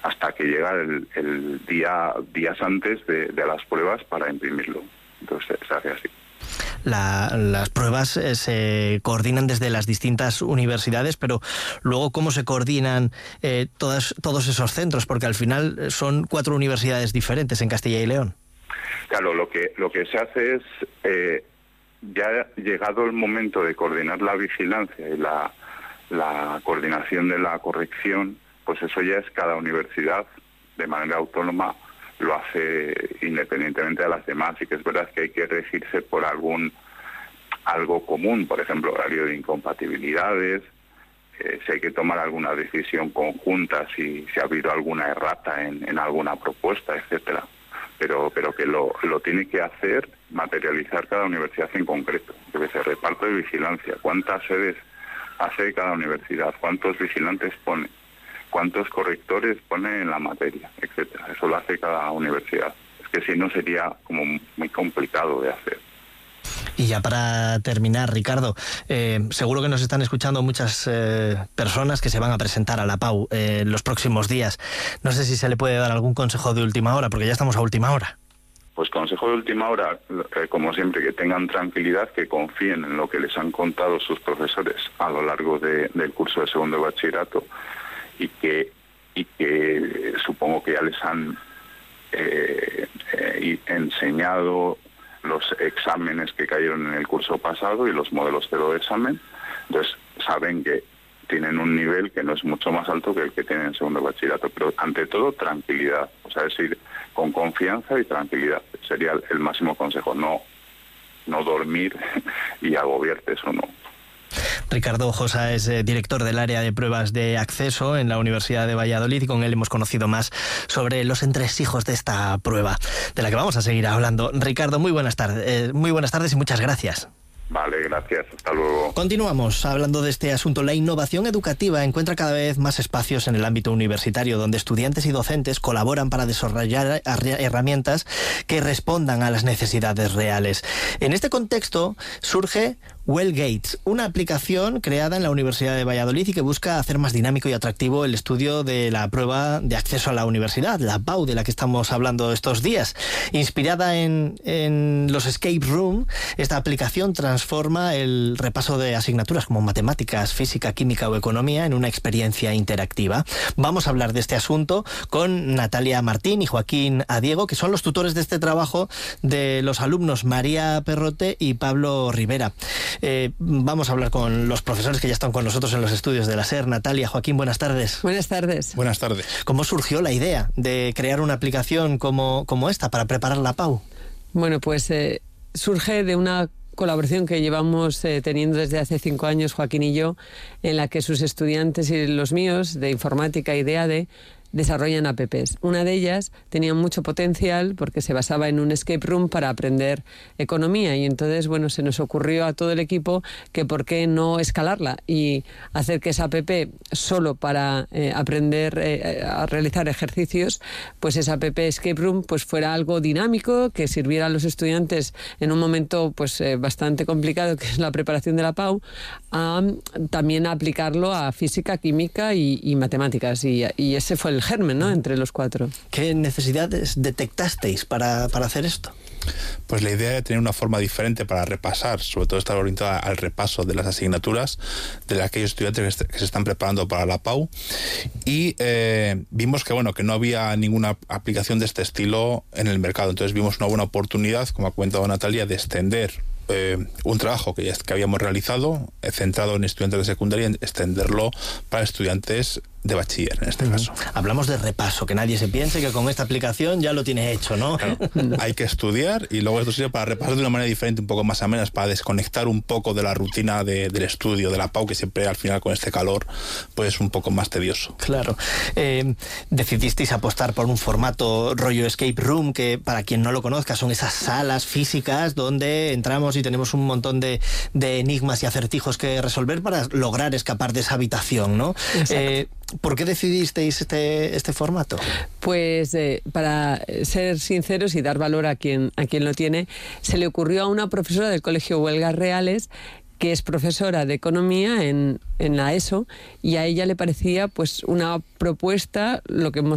hasta que llega el días antes de las pruebas para imprimirlo. Entonces se hace así. Las pruebas se coordinan desde las distintas universidades, pero luego ¿cómo se coordinan todos esos centros? Porque al final son 4 universidades diferentes en Castilla y León. Claro, lo que se hace es, ya llegado el momento de coordinar la vigilancia y la coordinación de la corrección, pues eso ya es cada universidad de manera autónoma, lo hace independientemente de las demás. Y que es verdad que hay que regirse por algo común, por ejemplo, horario de incompatibilidades, si hay que tomar alguna decisión conjunta, si ha habido alguna errata en alguna propuesta, etcétera. Pero que lo tiene que hacer, materializar cada universidad en concreto. Debe ser reparto de vigilancia, cuántas sedes hace cada universidad, cuántos vigilantes pone, cuántos correctores pone en la materia, etcétera. Eso lo hace cada universidad. Es que si no sería como muy complicado de hacer. Y ya para terminar, Ricardo, seguro que nos están escuchando muchas personas que se van a presentar a la PAU los próximos días. No sé si se le puede dar algún consejo de última hora, porque ya estamos a última hora. Pues consejo de última hora, como siempre, que tengan tranquilidad, que confíen en lo que les han contado sus profesores a lo largo del curso de segundo de bachillerato y que supongo que ya les han enseñado los exámenes que cayeron en el curso pasado y los modelos cero de examen. Entonces saben que tienen un nivel que no es mucho más alto que el que tienen en segundo de bachillerato, pero ante todo tranquilidad, o sea, es ir con confianza y tranquilidad, sería el máximo consejo, no dormir y agobiarte, eso no. Ricardo Josa es director del área de pruebas de acceso en la Universidad de Valladolid y con él hemos conocido más sobre los entresijos de esta prueba, de la que vamos a seguir hablando. Ricardo, muy buenas tardes y muchas gracias. Vale, gracias. Hasta luego. Continuamos hablando de este asunto. La innovación educativa encuentra cada vez más espacios en el ámbito universitario, donde estudiantes y docentes colaboran para desarrollar herramientas que respondan a las necesidades reales. En este contexto surge Wellgates, una aplicación creada en la Universidad de Valladolid y que busca hacer más dinámico y atractivo el estudio de la prueba de acceso a la universidad, la PAU, de la que estamos hablando estos días. Inspirada en los escape room, esta aplicación transforma el repaso de asignaturas como matemáticas, física, química o economía en una experiencia interactiva. Vamos a hablar de este asunto con Natalia Martín y Joaquín Adiego, que son los tutores de este trabajo de los alumnos María Perrote y Pablo Rivera. Vamos a hablar con los profesores que ya están con nosotros en los estudios de la SER. Natalia, Joaquín, buenas tardes. Buenas tardes. Buenas tardes. ¿Cómo surgió la idea de crear una aplicación como esta para preparar la PAU? Bueno, pues surge de una colaboración que llevamos teniendo desde hace 5 años, Joaquín y yo, en la que sus estudiantes y los míos de informática y de ADE desarrollan apps. Una de ellas tenía mucho potencial porque se basaba en un escape room para aprender economía y entonces, bueno, se nos ocurrió a todo el equipo que por qué no escalarla y hacer que esa app solo para aprender a realizar ejercicios, pues esa app escape room pues fuera algo dinámico que sirviera a los estudiantes en un momento pues bastante complicado que es la preparación de la PAU, también a aplicarlo a física, química y matemáticas y ese fue el germen, ¿no?, entre los 4. ¿Qué necesidades detectasteis para hacer esto? Pues la idea de tener una forma diferente para repasar, sobre todo estar orientada al repaso de las asignaturas de aquellos estudiantes que se están preparando para la PAU y vimos que no había ninguna aplicación de este estilo en el mercado, entonces vimos una buena oportunidad, como ha comentado Natalia, de extender un trabajo que habíamos realizado, centrado en estudiantes de secundaria, extenderlo para estudiantes de bachiller, en este caso. Hablamos de repaso, que nadie se piense que con esta aplicación ya lo tiene hecho, ¿no? Claro. Hay que estudiar y luego esto sirve para repasar de una manera diferente, un poco más amena, para desconectar un poco de la rutina del estudio, de la PAU, que siempre al final con este calor pues es un poco más tedioso. Claro. Decidisteis apostar por un formato rollo escape room, que para quien no lo conozca son esas salas físicas donde entramos y tenemos un montón de enigmas y acertijos que resolver para lograr escapar de esa habitación, ¿no? ¿Por qué decidisteis este formato? Pues para ser sinceros y dar valor a quien lo tiene, se le ocurrió a una profesora del Colegio Huelgas Reales, que es profesora de economía en la ESO, y a ella le parecía pues una propuesta, lo que hemos